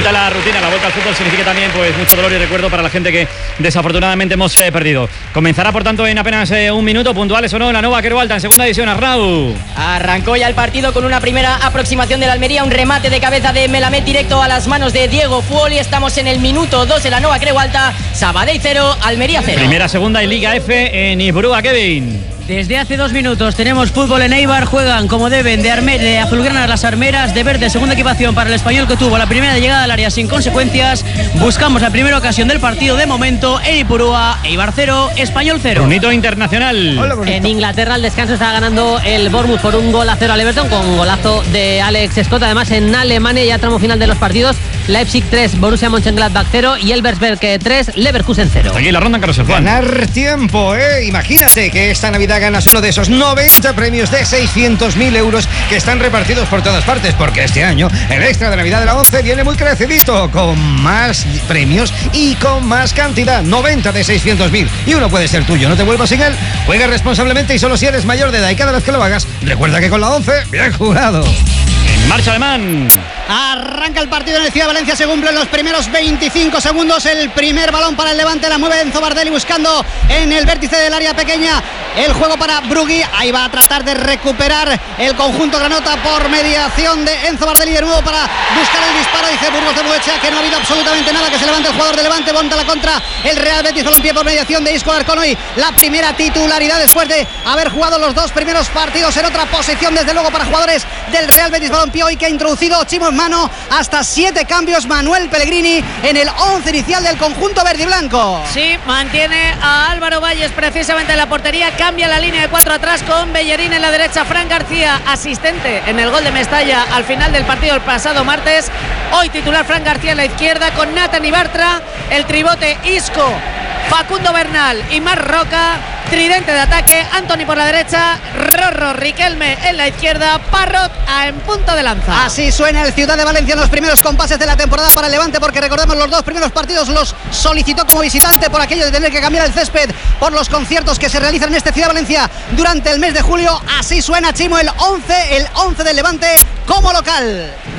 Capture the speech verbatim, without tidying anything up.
vuelta a la rutina, la vuelta al fútbol significa también pues mucho dolor y recuerdo para la gente que desafortunadamente hemos eh, perdido. Comenzará por tanto en apenas eh, un minuto, puntuales o no, la Nova Quero Alta en segunda división. Arnau. Arrancó ya el partido con una primera aproximación de la Almería, un remate de cabeza de Melamed directo a las manos de Diego Fuoli. Estamos en el minuto dos de la Nova Quero Alta. Sabadell cero, Almería cero. Primera, segunda y Liga F en Ipurúa, Kevin. Desde hace dos minutos tenemos fútbol en Eibar, juegan como deben de, arme, de azulgranas las armeras, de verde segunda equipación para el Español que tuvo la primera llegada al área sin consecuencias. Buscamos la primera ocasión del partido de momento en Ipurúa, Eibar cero, Español cero. Bonito internacional. Hola, en Inglaterra al descanso está ganando el Bournemouth por un gol a cero al Everton con golazo de Alex Scott. Además en Alemania ya tramo final de los partidos, Leipzig tres, Borussia Mönchengladbach cero y Elversberg tres, Leverkusen cero. Aquí la ronda en Carlos el Juan. Ganar tiempo, ¿eh? Imagínate que esta Navidad ganas uno de esos noventa premios de seiscientos mil euros que están repartidos por todas partes, porque este año el extra de Navidad de la once viene muy crecidito, con más premios y con más cantidad, noventa de seiscientos mil, y uno puede ser tuyo, no te vuelvas sin él. Juega responsablemente y solo si eres mayor de edad, y cada vez que lo hagas, recuerda que con la once, bien jugado. En marcha Alemán. Arranca el partido en el Ciudad de Valencia, se cumplen los primeros veinticinco segundos, el primer balón para el Levante, la mueve Enzo Bardelli buscando en el vértice del área pequeña el juego para Brugui, ahí va a tratar de recuperar el conjunto granota por mediación de Enzo Bardelli de nuevo para buscar el disparo, dice Burgos de Muecha que no ha habido absolutamente nada, que se levante el jugador de Levante, monta la contra el Real Betis Balompié por mediación de Isco Alarcón, hoy la primera titularidad después de haber jugado los dos primeros partidos en otra posición, desde luego para jugadores del Real Betis Balompié, hoy que ha introducido Chimo en mano hasta siete cambios Manuel Pellegrini en el once inicial del conjunto verde y blanco. Sí, mantiene a Álvaro Valles precisamente en la portería, cambia la línea de cuatro atrás con Bellerín en la derecha, Fran García asistente en el gol de Mestalla al final del partido el pasado martes, hoy titular Fran García en la izquierda con Nathan Ibartra, el tribote Isco, Facundo Bernal y Marc Roca, tridente de ataque, Antoni por la derecha, Rorro, Riquelme en la izquierda, Parrot en punta de lanza. Así suena el Ciudad de Valencia en los primeros compases de la temporada para el Levante, porque recordemos los dos primeros partidos los solicitó como visitante por aquello de tener que cambiar el césped por los conciertos que se realizan en este Ciudad de Valencia durante el mes de julio. Así suena, Chimo, el once, el once del Levante como local.